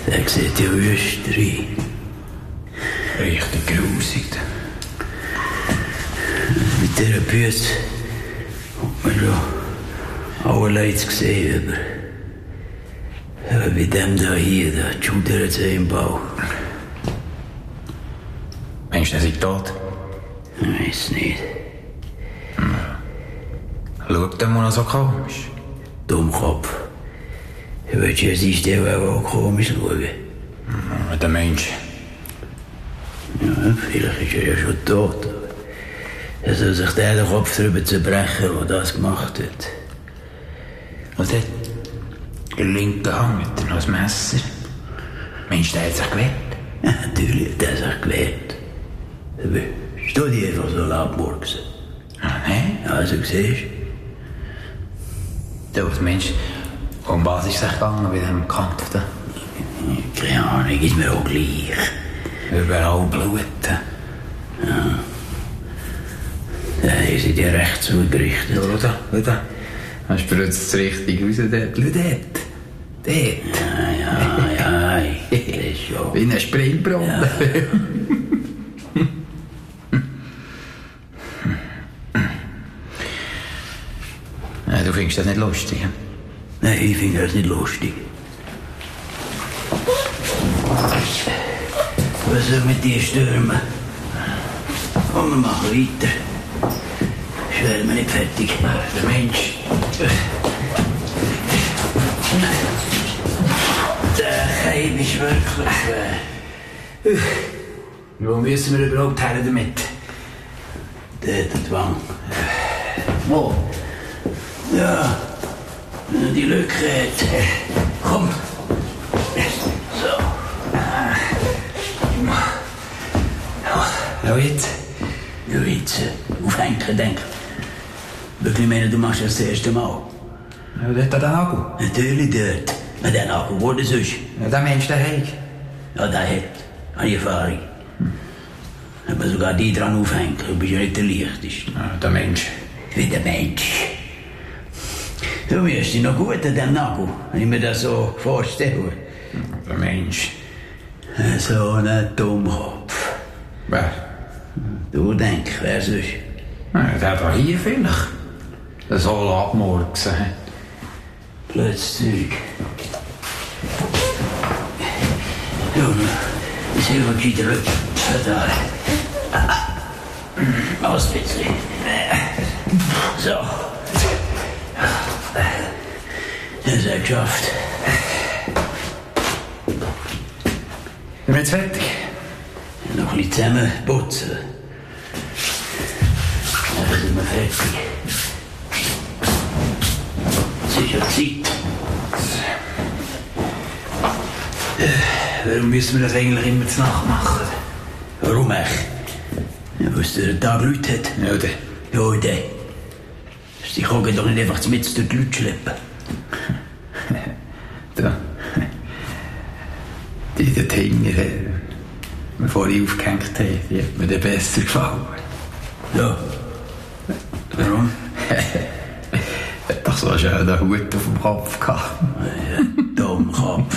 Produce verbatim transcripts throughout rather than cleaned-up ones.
Der sieht ja wüst rein. Richtig grusig. Mit dieser Büsse hat man schon allerlei zu sehen. Aber, aber bei dem da hier, da schudert sie im Bauch. Meinst du, er sei tot? Ich weiss nicht. Hm. Schaut der mal noch so komisch? Dummkopf. Ich würde ja an Stelle auch komisch schauen. Hm, der Mensch. Ja, vielleicht ist er ja schon tot. Er soll sich den Kopf darüber zerbrechen, der das gemacht hat. Und dort, der linke Hand mit noch ein Messer. Meinst du, der hat sich gewehrt? Ja, natürlich hat er sich gewehrt. Aber steh dich einfach so abmurksen. Ah, nein? Also, siehst du? Du, Mensch, um was ist es gegangen bei diesem Kampf da? Keine Ahnung, ist mir auch gleich. Überall Blut. Ja. Da haben sie dir recht zugerichtet. Ja, oder? Oder? Dann spritzt es richtig raus, dort. Schau dort. Dort. Ja, ja, ja. Das ist schon. Wie ein Springbrunnen. Ja. Ja, du findest das nicht lustig? He? Nein, ich finde das nicht lustig. Was soll mit dir stürmen? Komm, wir machen weiter. Ich werde mir nicht fertig. Der Mensch. Der Keim ist wirklich schwer. Wo müssen wir überhaupt her damit? Der hat den Wang. Wo? Ja, wenn er die Lücke hat. Komm. So. Ja, jetzt? Ja, jetzt. Aufhängen, denke. Wirklich meine, du machst das das erste Mal. Ja, dort an den Nagel. Natürlich dort. Na, der Nagel wurde sonst. Ja, der Mensch, der hat. Ja, der hat. Eine Erfahrung. Hm. Aber sogar die dran aufhängen, du bist ja nicht der Leichteste. Ja, der Mensch. Wie der Mensch. Du wirst dich noch gut an dem Nagel, wenn ich mir das so vorstelle. Der Mensch. So ein Dummkopf. Wer? Du denkst, wer sonst? Ja, der da hier vielleicht. Der soll abmurksen. Blödes Zeug. Ja, ich sehe mal gescheiter Rücken. Da. Aus ein bisschen. So. Das ist er geschafft. Sind wir jetzt fertig? Noch ein bisschen zusammen putzen. Dann sind wir fertig. Es ist ja Zeit. Warum müssen wir das eigentlich immer zur Nacht machen? Warum echt? Ja, weil es den Tag Leute hat. Ja, der. Ja, der. Sie können doch nicht einfach mit durch die Leute schleppen. Da. Die dort hinten, bevor ich aufgehängt habe, die hat mir dann besser gefallen. Ja. Warum? Hat doch so einen schönen Hut auf dem Kopf gehabt. Ja, Dummkopf.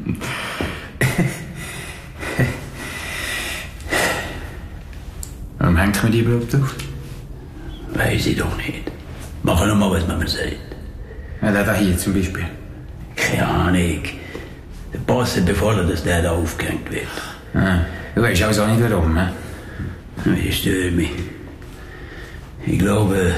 Warum hängt mir die überhaupt auf? Weiß ich doch nicht. Machen wir mal, was man mir sagt. Ja, der da hier zum Beispiel. Keine Ahnung. Der Boss hat befohlen, dass der da aufgehängt wird. Ja. Du weißt also auch nicht warum, ne? Ich störe mich. Ich glaube,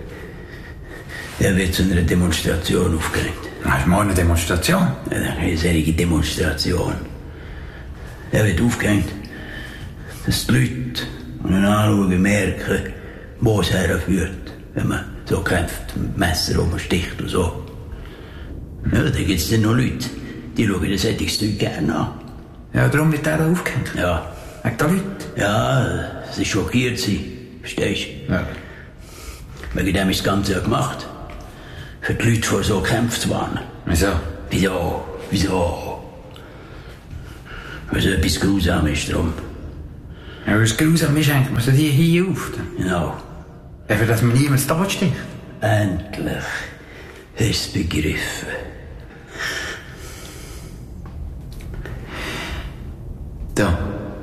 er wird zu einer Demonstration aufgehängt. Das ist morgen eine Demonstration. Ja, eine solche Demonstration. Er wird aufgehängt, dass die Leute, die ihn anschauen, merken, wo es herführt, wenn man so kämpft, mit Messer rumsticht und so. Ja, da gibt es dann noch Leute, die schauen das solches Zeug gerne an. Ja, darum wird der da aufgehängt. Ja. Wegen der Leute? Ja, sie schockiert sie. Verstehst du? Ja. Wegen dem ist das Ganze ja gemacht. Für die Leute vor so Kämpfen zu warnen. Wieso? Wieso? Wieso? Weil so etwas grausam ist drum. Ja, weil es grausam ist, hängt man so die hier auf. Genau. Dafür, dass man niemand tot sticht. Endlich hast du es begriffen. Da.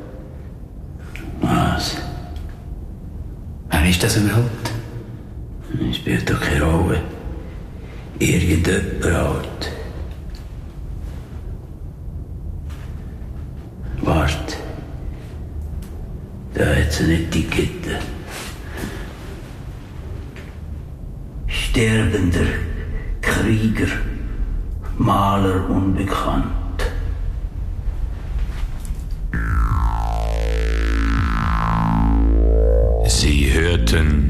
Was? Wer ist das überhaupt? Es spielt doch keine Rolle. Irgendjemand halt. Wart. Da hat sie eine Etikette. Sterbender Krieger, Maler unbekannt. Sie hörten